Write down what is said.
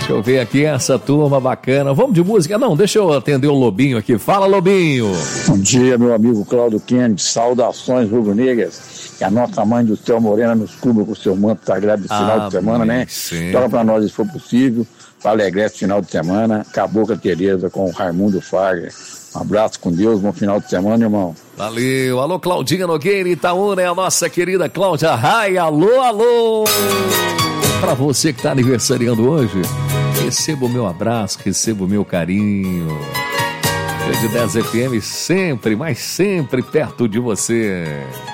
Deixa eu ver aqui essa turma bacana. Vamos de música? Não, deixa eu atender o Lobinho aqui. Fala, Lobinho. Bom dia, meu amigo Cláudio Kennedy. Saudações rubro-negras. Que a nossa mãe do céu morena nos cubra com o seu manto sagrado esse final de semana, né? Toca pra nós, se for possível. Para alegrar esse final de semana. Cabocla Tereza com o Raimundo Farga. Um abraço com Deus, bom final de semana, irmão. Valeu. Alô, Claudinha Nogueira, Itaúna, é a nossa querida Cláudia Rai. Alô, alô. Para você que está aniversariando hoje, receba o meu abraço, receba o meu carinho. Rede 10 FM sempre, mas sempre perto de você.